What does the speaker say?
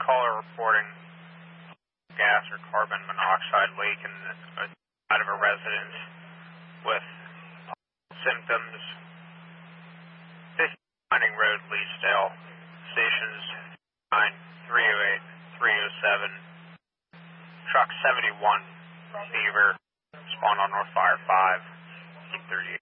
caller reporting gas or carbon monoxide leak out of a residence with symptoms. 50 Mining Road, Leesdale, stations 9, 308, 307, truck 71, Beaver, spawn on North Fire 5, 38.